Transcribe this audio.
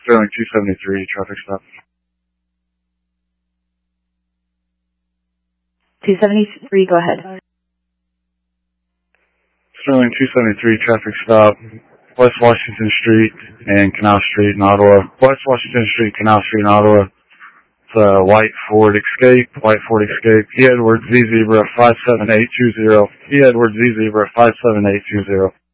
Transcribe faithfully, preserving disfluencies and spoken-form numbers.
Sterling two seventy-three, traffic stop. two seventy-three, go ahead. Sterling two seventy-three, traffic stop. West Washington Street and Canal Street in Ottawa. West Washington Street, Canal Street in Ottawa. It's a white Ford Escape, white Ford Escape. E Edward Z Zebra five seven eight two zero. E Edward Z Zebra five seven eight two zero.